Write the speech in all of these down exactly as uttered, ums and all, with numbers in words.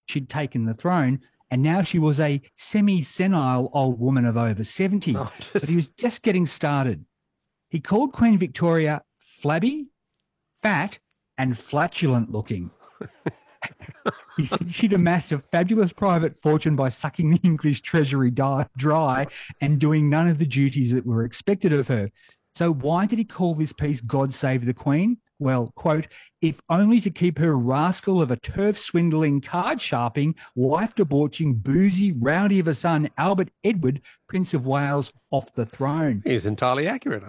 she'd taken the throne, and now she was a semi-senile old woman of over seventy. Oh, But he was just getting started. He called Queen Victoria flabby, fat, and flatulent looking. He said she'd amassed a fabulous private fortune by sucking the English treasury di- dry and doing none of the duties that were expected of her. So why did he call this piece God Save the Queen? Well, quote, if only to keep her rascal of a turf-swindling, card-sharping, wife-debauching, boozy, rowdy of a son, Albert Edward, Prince of Wales, off the throne. He was entirely accurate.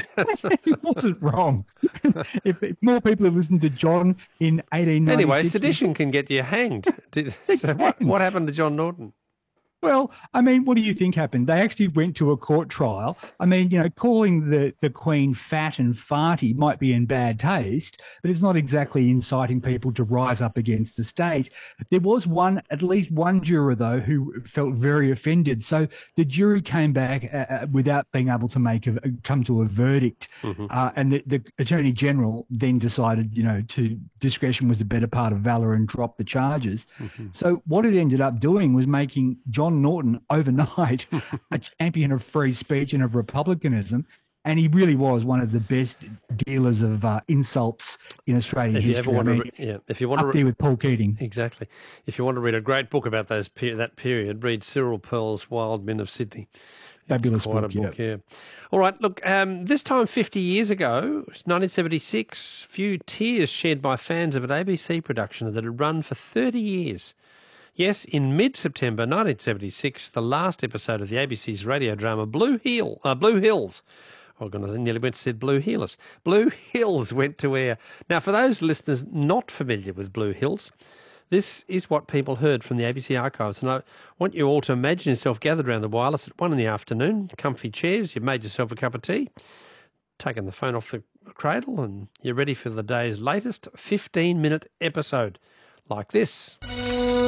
He wasn't wrong. if, if more people had listened to John in eighteen ninety-six... Anyway, sedition can get you hanged. Did, so what, what happened to John Norton? Well, I mean, what do you think happened? They actually went to a court trial. I mean, you know, calling the, the Queen fat and farty might be in bad taste, but it's not exactly inciting people to rise up against the state. There was one, at least one juror, though, who felt very offended. So the jury came back uh, without being able to make a, come to a verdict. Mm-hmm. Uh, and the, the Attorney General then decided, you know, to discretion was the better part of valour and dropped the charges. Mm-hmm. So what it ended up doing was making John Norton overnight a champion of free speech and of republicanism, and he really was one of the best dealers of uh, insults in Australian if history. You ever want I mean, to, yeah, if you want up to, there with Paul Keating. Exactly. If you want to read a great book about those that period, read Cyril Pearl's Wild Men of Sydney. Fabulous it's quite book, a book, yeah. yeah. All right, look, um, this time fifty years ago, nineteen seventy-six, few tears shed by fans of an A B C production that had run for thirty years. Yes, in mid-September nineteen seventy-six, the last episode of the A B C's radio drama Blue Hill, uh, Blue Hills, oh goodness, I nearly went to said Blue Heelers. Blue Hills went to air. Now, for those listeners not familiar with Blue Hills, this is what people heard from the A B C archives. And I want you all to imagine yourself gathered around the wireless at one in the afternoon, comfy chairs, you've made yourself a cup of tea, taken the phone off the cradle, and you're ready for the day's latest fifteen-minute episode like this.